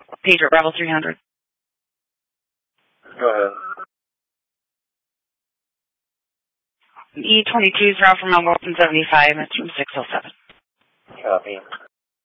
Pager, Bravo 300. Go ahead. E22 is around from Mount Wilson 75, and it's from 607. Copy.